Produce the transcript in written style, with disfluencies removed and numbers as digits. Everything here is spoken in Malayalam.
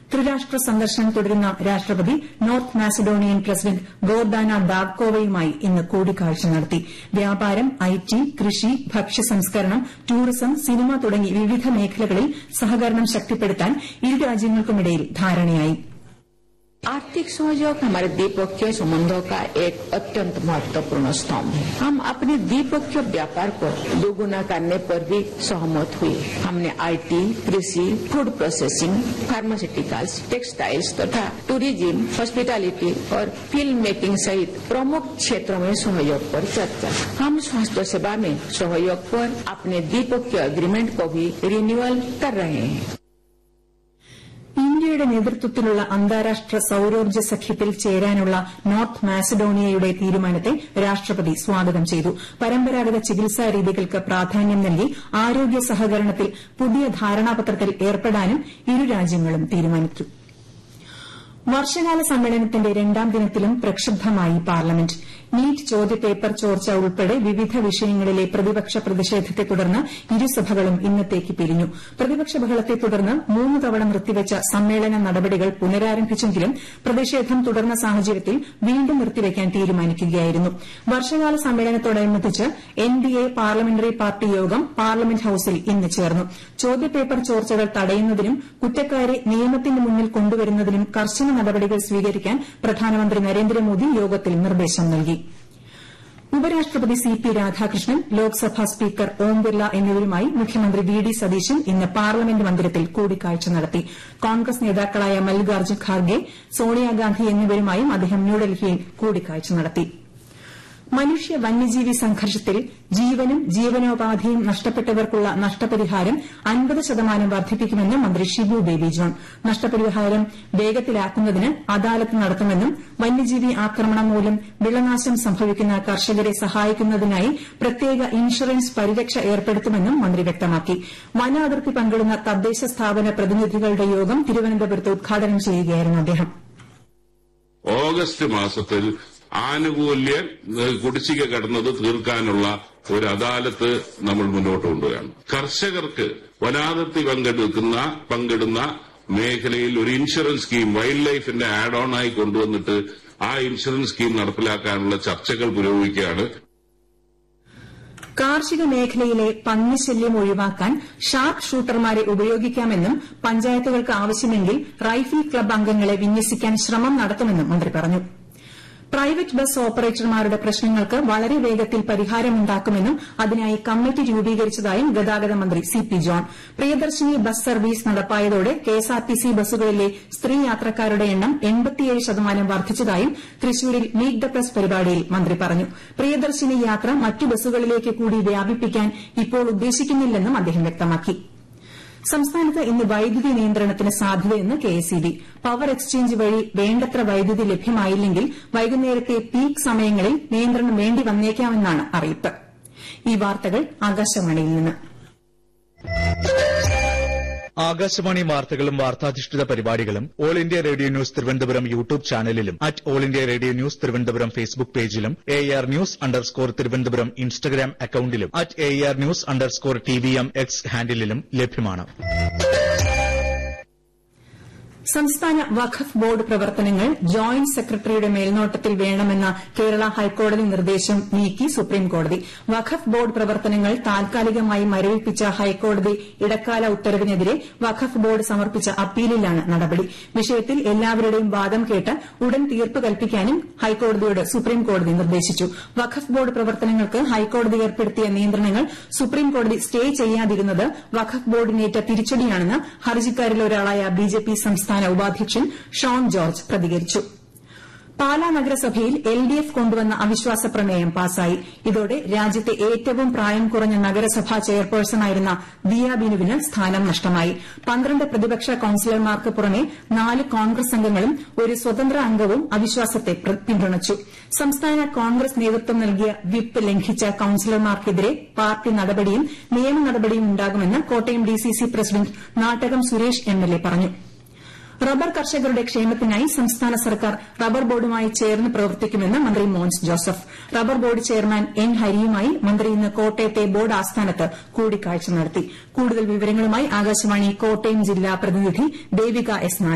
ത്രിരാഷ്ട്ര സന്ദർശനം തുടരുന്ന രാഷ്ട്രപതി നോർത്ത് മാസിഡോണിയൻ പ്രസിഡന്റ് ഗോർദാന ബാഗ്കോവയുമായി ഇന്ന് കൂടിക്കാഴ്ച നടത്തി. വ്യാപാരം, ഐടി, കൃഷി, ഭക്ഷ്യസംസ്കരണം, ടൂറിസം, സിനിമ തുടങ്ങി വിവിധ മേഖലകളിൽ സഹകരണം ശക്തിപ്പെടുത്താൻ ഇരു രാജ്യങ്ങൾക്കുമിടയിൽ ധാരണയായി. आर्थिक सहयोग हमारे द्विपक्षीय संबंधों का एक अत्यंत महत्वपूर्ण स्तंभ है. हम अपने द्विपक्षीय व्यापार को दोगुना करने पर भी सहमत हुए. हमने आईटी, कृषि, फूड प्रोसेसिंग, फार्मास्यूटिकल्स, टेक्सटाइल्स तथा टूरिज्म, हॉस्पिटैलिटी और फिल्म मेकिंग सहित प्रमुख क्षेत्रों में सहयोग पर चर्चा. हम स्वास्थ्य सेवा में सहयोग पर अपने द्विपक्षीय एग्रीमेंट को भी रिन्यूअल कर रहे हैं. ഇന്ത്യയുടെ നേതൃത്വത്തിലുള്ള അന്താരാഷ്ട്ര സൌരോർജ്ജ സഖ്യത്തിൽ ചേരാനുള്ള നോർത്ത് മാസിഡോണിയയുടെ തീരുമാനത്തെ രാഷ്ട്രപതി സ്വാഗതം ചെയ്തു. പരമ്പരാഗത ചികിത്സാ രീതികൾക്ക് പ്രാധാന്യം നൽകി ആരോഗ്യ സഹകരണത്തിൽ പുതിയ ധാരണാപത്രത്തിൽ ഏർപ്പെടാനും ഇരു രാജ്യങ്ങളും തീരുമാനിച്ചു. വർഷകാല സമ്മേളനത്തിന്റെ രണ്ടാം ദിനത്തിലും പ്രക്ഷുബ്ധമായി പാർലമെന്റ്. നീറ്റ് ചോദ്യപേപ്പർ ചോർച്ച ഉൾപ്പെടെ വിവിധ വിഷയങ്ങളിലെ പ്രതിപക്ഷ പ്രതിഷേധത്തെ തുടർന്ന് ഇരുസഭകളും ഇന്നത്തേക്ക് പിരിഞ്ഞു. പ്രതിപക്ഷ ബഹളത്തെ തുടർന്ന് 3 തവണ നിർത്തിവച്ച സമ്മേളന നടപടികൾ പുനരാരംഭിച്ചെങ്കിലും പ്രതിഷേധം തുടർന്ന സാഹചര്യത്തിൽ വീണ്ടും നിർത്തിവയ്ക്കാൻ തീരുമാനിക്കുകയായിരുന്നു. വർഷകാല സമ്മേളനത്തോടനുബന്ധിച്ച് എൻഡിഎ പാർലമെന്ററി പാർട്ടി യോഗം പാർലമെന്റ് ഹൌസിൽ ഇന്ന് ചേർന്നു. ചോദ്യപേപ്പർ ചോർച്ചകൾ തടയുന്നതിനും കുറ്റക്കാരെ നിയമത്തിന്റെ മുന്നിൽ കൊണ്ടുവരുന്നതിനും കർശന നടപടികൾ സ്വീകരിക്കാൻ പ്രധാനമന്ത്രി നരേന്ദ്രമോദി യോഗത്തിൽ നിർദ്ദേശം നൽകി. ഉപരാഷ്ട്രപതി സി.പി. രാധാകൃഷ്ണൻ, ലോക്സഭാ സ്പീക്കർ ഓം ബിർല എന്നിവരുമായി മുഖ്യമന്ത്രി വി.ഡി. സതീശൻ ഇന്ന് പാർലമെന്റ് മന്ദിരത്തിൽ കൂടിക്കാഴ്ച നടത്തി. കോൺഗ്രസ് നേതാക്കളായ മല്ലികാർജ്ജുൻ ഖാർഗെ, സോണിയാഗാന്ധി എന്നിവരുമായും അദ്ദേഹം ന്യൂഡൽഹിയിൽ കൂടിക്കാഴ്ച നടത്തി. മനുഷ്യ വന്യജീവി സംഘർഷത്തിൽ ജീവനും ജീവനോപാധിയും നഷ്ടപ്പെട്ടവർക്കുള്ള നഷ്ടപരിഹാരം 50% വർദ്ധിപ്പിക്കുമെന്ന് മന്ത്രി ഷിബു ബേബി ജോൺ. നഷ്ടപരിഹാരം വേഗത്തിലാക്കുന്നതിന് അദാലത്ത് നടത്തുമെന്നും വന്യജീവി ആക്രമണം മൂലം വിളനാശം സംഭവിക്കുന്ന കർഷകരെ സഹായിക്കുന്നതിനായി പ്രത്യേക ഇൻഷുറൻസ് പരിരക്ഷ ഏർപ്പെടുത്തുമെന്നും മന്ത്രി വ്യക്തമാക്കി. വന അതിർത്തി പങ്കിടുന്ന തദ്ദേശ സ്ഥാപന പ്രതിനിധികളുടെ യോഗം തിരുവനന്തപുരത്ത് ഉദ്ഘാടനം ചെയ്യുകയായിരുന്നു അദ്ദേഹം. ഓഗസ്റ്റ് മാസത്തിൽ ആനുകൂല്യ കുടിശ്ശിക കടന്നത് തീർക്കാനുള്ള ഒരു അദാലത്ത് നമ്മൾ മുന്നോട്ട് കൊണ്ടുവരികയാണ്. കർഷകർക്ക് വനാതിർത്തി പങ്കിടുന്ന മേഖലയിൽ ഒരു ഇൻഷുറൻസ് സ്കീം വൈൽഡ് ലൈഫിന്റെ ആഡ് ഓൺ ആയി കൊണ്ടുവന്നിട്ട് ആ ഇൻഷുറൻസ് സ്കീം നടപ്പിലാക്കാനുള്ള ചർച്ചകൾ പുരോഗമിക്കുകയാണ്. കാർഷിക മേഖലയിലെ പന്നിശല്യം ഒഴിവാക്കാൻ ഷാർപ്പ് ഷൂട്ടർമാരെ ഉപയോഗിക്കാമെന്നും പഞ്ചായത്തുകൾക്ക് ആവശ്യമെങ്കിൽ റൈഫിൾ ക്ലബ് അംഗങ്ങളെ വിന്യസിക്കാൻ ശ്രമം നടത്തുമെന്നും മന്ത്രി പറഞ്ഞു. പ്രൈവറ്റ് ബസ് ഓപ്പറേറ്റർമാരുടെ പ്രശ്നങ്ങൾക്ക് വളരെ വേഗത്തിൽ പരിഹാരമുണ്ടാക്കുമെന്നും അതിനായി കമ്മിറ്റി രൂപീകരിച്ചതായും ഗതാഗത മന്ത്രി CP. John. Priyadarshini bus service നടപ്പായതോടെ KSRTC ബസ്സുകളിലെ സ്ത്രീ യാത്രക്കാരുടെ എണ്ണം 87% വർദ്ധിച്ചതായും തൃശൂരിൽ മീറ്റ് ദ പ്രസ് പരിപാടിയിൽ മന്ത്രി പറഞ്ഞു. പ്രിയദർശിനി യാത്ര മറ്റു ബസ്സുകളിലേക്ക് കൂടി വ്യാപിപ്പിക്കാൻ ഇപ്പോൾ ഉദ്ദേശിക്കുന്നില്ലെന്നും അദ്ദേഹം വ്യക്തമാക്കി. സംസ്ഥാനത്ത് ഇന്ന് വൈദ്യുതി നിയന്ത്രണത്തിന് സാധ്യതയെന്ന് കെഎസ്ഇബി. പവർ എക്സ്ചേഞ്ച് വഴി വേണ്ടത്ര വൈദ്യുതി ലഭ്യമായില്ലെങ്കിൽ വൈകുന്നേരത്തെ പീക്ക് സമയങ്ങളിൽ നിയന്ത്രണം വേണ്ടി വന്നേക്കാമെന്നാണ് അറിയിപ്പ്. ഈ വാർത്തകൾ ആകാശവാണിയിൽ നിന്ന്. ആകാശവാണി വാർത്തകളും വാർത്താധിഷ്ഠിത പരിപാടികളും all India radio news Thiruvananthapuram YouTube ചാനലിലും all India radio news Thiruvananthapuram Facebook പേജിലും AR News_ തിരുവനന്തപുരം ഇൻസ്റ്റഗ്രാം അക്കൌണ്ടിലും AR News_TVM X ഹാൻഡിലും ലഭ്യമാണ്. സംസ്ഥാന വഖഫ് ബോർഡ് പ്രവർത്തനങ്ങൾ ജോയിന്റ് സെക്രട്ടറിയുടെ മേൽനോട്ടത്തിൽ വേണമെന്ന കേരള ഹൈക്കോടതി നിർദ്ദേശം നീക്കി സുപ്രീംകോടതി. വഖഫ് ബോർഡ് പ്രവർത്തനങ്ങൾ താൽക്കാലികമായി മരവിപ്പിച്ച ഹൈക്കോടതി ഇടക്കാല ഉത്തരവിനെതിരെ വഖഫ് ബോർഡ് സമർപ്പിച്ച അപ്പീലിലാണ് നടപടി. വിഷയത്തിൽ എല്ലാവരുടെയും വാദം കേട്ട് ഉടൻ തീർപ്പ് കൽപ്പിക്കാനും ഹൈക്കോടതിയോട് സുപ്രീംകോടതി നിർദ്ദേശിച്ചു. വഖഫ് ബോർഡ് പ്രവർത്തനങ്ങൾക്ക് ഹൈക്കോടതി ഏർപ്പെടുത്തിയ നിയന്ത്രണങ്ങൾ സുപ്രീംകോടതി സ്റ്റേ ചെയ്യാതിരുന്നത് വഖഫ് ബോർഡിനേറ്റ തിരിച്ചടിയാണെന്ന് ഹർജിക്കാരിൽ ഒരാളായ ബിജെപി സംസ്ഥാന ഉപാധ്യക്ഷൻ ഷോൺ ജോർജ് പ്രതികരിച്ചു. പാലാ നഗരസഭയിൽ LDF കൊണ്ടുവന്ന അവിശ്വാസ പ്രമേയം പാസായി. ഇതോടെ രാജ്യത്തെ ഏറ്റവും പ്രായം കുറഞ്ഞ നഗരസഭാ ചെയർപേഴ്സണായിരുന്ന ദിയ ബിനുവിന് സ്ഥാനം നഷ്ടമായി. 12 പ്രതിപക്ഷ കൌൺസിലർമാർക്ക് പുറമെ 4 കോൺഗ്രസ് അംഗങ്ങളും ഒരു സ്വതന്ത്ര അംഗവും അവിശ്വാസത്തെ പിന്തുണച്ചു. സംസ്ഥാന കോൺഗ്രസ് നേതൃത്വം നൽകിയ വിപ്പ് ലംഘിച്ച കൌൺസിലർമാർക്കെതിരെ പാർട്ടി നടപടിയും നിയമ നടപടിയും ഉണ്ടാകുമെന്ന് Kottayam DCC president Nattakam Suresh MLA പറഞ്ഞു. റബ്ബർ കർഷകരുടെ ക്ഷേമത്തിനായി സംസ്ഥാന സർക്കാർ റബ്ബർ ബോർഡുമായി ചേർന്ന് പ്രവർത്തിക്കുമെന്ന് മന്ത്രി Mons Joseph. Rubber board chairman N. ഹരിയുമായി മന്ത്രി ഇന്ന് കോട്ടയത്തെ ബോർഡ് ആസ്ഥാനത്ത് കൂടിക്കാഴ്ച നടത്തി. കൂടുതൽ വിവരങ്ങളുമായി ആകാശവാണി കോട്ടയം ജില്ലാ പ്രതിനിധി ദേവിക S.